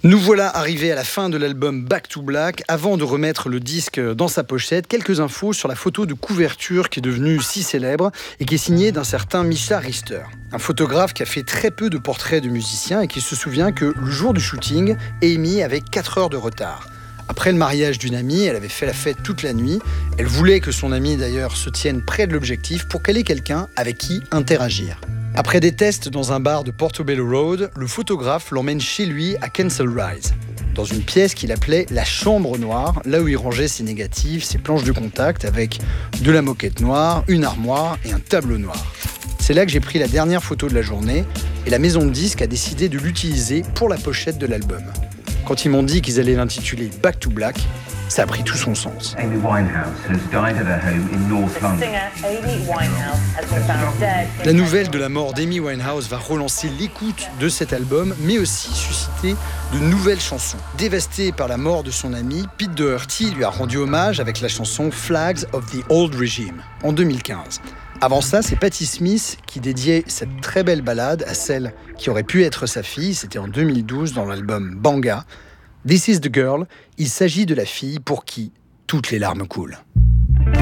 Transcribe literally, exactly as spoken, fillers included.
Nous voilà arrivés à la fin de l'album Back to Black. Avant de remettre le disque dans sa pochette, quelques infos sur la photo de couverture qui est devenue si célèbre et qui est signée d'un certain Misha Richter. Un photographe qui a fait très peu de portraits de musiciens et qui se souvient que le jour du shooting, Amy avait quatre heures de retard. Après le mariage d'une amie, elle avait fait la fête toute la nuit. Elle voulait que son amie d'ailleurs se tienne près de l'objectif pour qu'elle ait quelqu'un avec qui interagir. Après des tests dans un bar de Portobello Road, le photographe l'emmène chez lui à Kensal Rise, dans une pièce qu'il appelait la chambre noire, là où il rangeait ses négatifs, ses planches de contact avec de la moquette noire, une armoire et un tableau noir. C'est là que j'ai pris la dernière photo de la journée et la maison de disques a décidé de l'utiliser pour la pochette de l'album. Quand ils m'ont dit qu'ils allaient l'intituler Back to Black, ça a pris tout son sens. Amy Winehouse has died at her home in North London. Amy Winehouse has been found dead. La nouvelle de la mort d'Amy Winehouse va relancer l'écoute de cet album, mais aussi susciter de nouvelles chansons. Dévasté par la mort de son ami, Pete Doherty lui a rendu hommage avec la chanson Flags of the Old Regime en deux mille quinze. Avant ça, c'est Patti Smith qui dédiait cette très belle ballade à celle qui aurait pu être sa fille. C'était en deux mille douze dans l'album Banga. This is the girl. Il s'agit de la fille pour qui toutes les larmes coulent.